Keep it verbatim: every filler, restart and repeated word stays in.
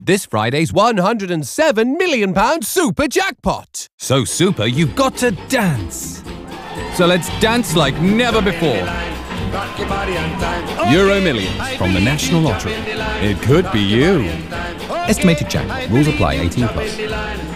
This Friday's one hundred and seven million pound super jackpot. So super, you've got to dance. So let's dance like never before. Euro Millions from the National Lottery. It could be you. Estimated jackpot. Rules apply. eighteen plus.